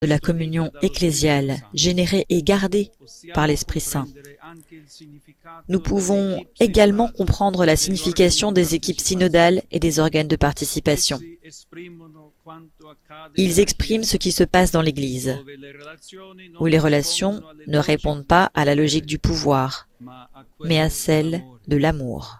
de la communion ecclésiale, générée et gardée par l'Esprit Saint. Nous pouvons également comprendre la signification des équipes synodales et des organes de participation. Ils expriment ce qui se passe dans l'Église, où les relations ne répondent pas à la logique du pouvoir, mais à celle de l'amour.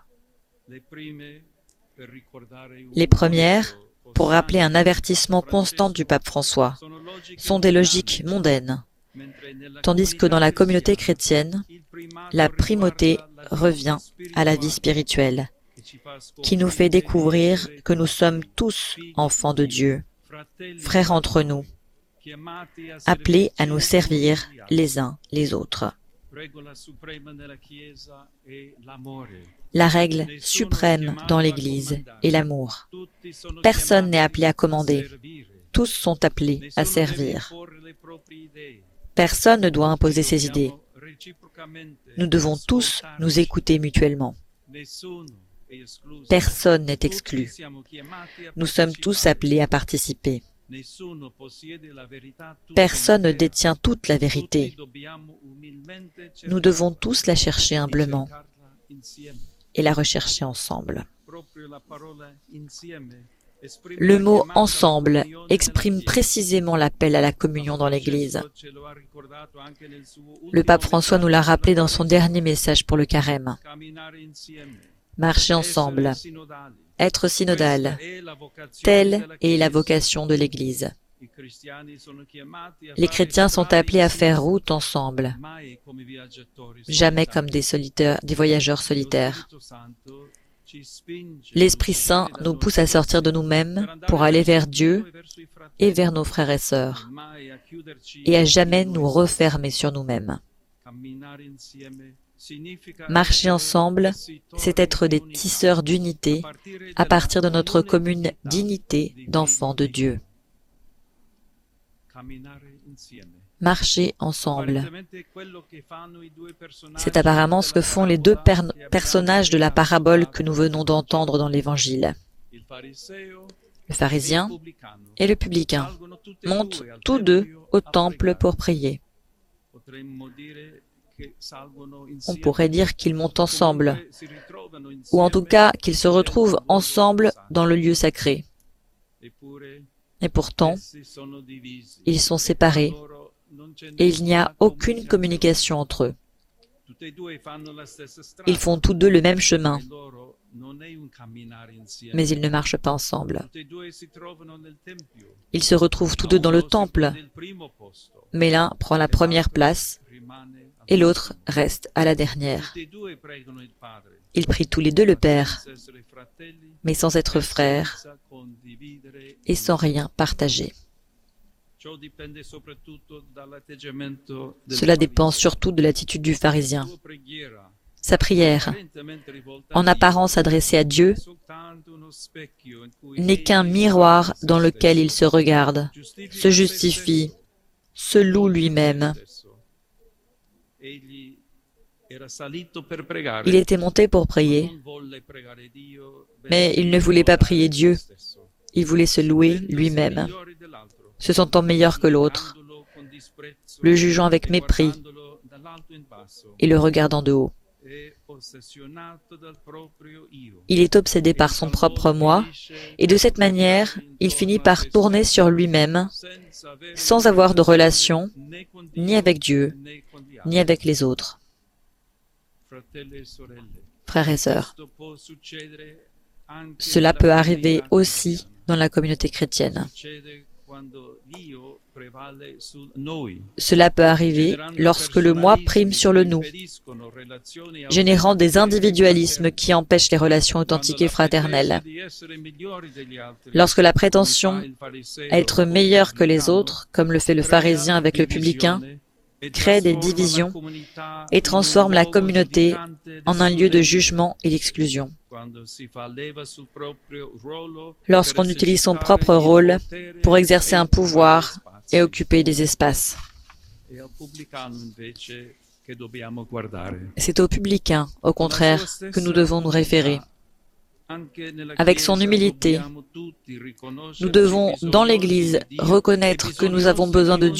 Les premières, pour rappeler un avertissement constant du pape François, sont des logiques mondaines, tandis que dans la communauté chrétienne, la primauté revient à la vie spirituelle, qui nous fait découvrir que nous sommes tous enfants de Dieu, frères entre nous, appelés à nous servir les uns les autres. La règle suprême dans l'Église est l'amour. Personne n'est appelé à commander. Tous sont appelés à servir. Personne ne doit imposer ses idées. Nous devons tous nous écouter mutuellement. Personne n'est exclu. Nous sommes tous appelés à participer. Personne ne détient toute la vérité. Nous devons tous la chercher humblement et la rechercher ensemble. Le mot « ensemble » exprime précisément l'appel à la communion dans l'Église. Le pape François nous l'a rappelé dans son dernier message pour le carême. Marcher ensemble, être synodal, telle est la vocation de l'Église. Les chrétiens sont appelés à faire route ensemble, jamais comme des voyageurs solitaires. L'Esprit Saint nous pousse à sortir de nous-mêmes pour aller vers Dieu et vers nos frères et sœurs, et à jamais nous refermer sur nous-mêmes. Marcher ensemble, c'est être des tisseurs d'unité à partir de notre commune dignité d'enfants de Dieu. Marcher ensemble. C'est apparemment ce que font les deux personnages de la parabole que nous venons d'entendre dans l'Évangile. Le pharisien et le publicain montent tous deux au temple pour prier. On pourrait dire qu'ils montent ensemble, ou en tout cas qu'ils se retrouvent ensemble dans le lieu sacré. Et pourtant, ils sont séparés et il n'y a aucune communication entre eux. Ils font tous deux le même chemin, mais ils ne marchent pas ensemble. Ils se retrouvent tous deux dans le temple, mais l'un prend la première place et l'autre reste à la dernière. Ils prient tous les deux le Père, mais sans être frères et sans rien partager. Cela dépend surtout de l'attitude du pharisien. Sa prière, en apparence adressée à Dieu, n'est qu'un miroir dans lequel il se regarde, se justifie, se loue lui-même. Il était monté pour prier, mais il ne voulait pas prier Dieu, il voulait se louer lui-même, se sentant meilleur que l'autre, le jugeant avec mépris et le regardant de haut. Il est obsédé par son propre moi, et de cette manière, il finit par tourner sur lui-même, sans avoir de relation, ni avec Dieu, ni avec les autres. Frères et sœurs, cela peut arriver aussi dans la communauté chrétienne. Cela peut arriver lorsque le moi prime sur le nous, générant des individualismes qui empêchent les relations authentiques et fraternelles. Lorsque la prétention à être meilleur que les autres, comme le fait le pharisien avec le publicain, crée des divisions et transforme la communauté en un lieu de jugement et d'exclusion. Lorsqu'on utilise son propre rôle pour exercer un pouvoir et occuper des espaces. C'est au publicain, au contraire, que nous devons nous référer. avec son humilité. Nous devons, dans l'Église, reconnaître que nous avons besoin de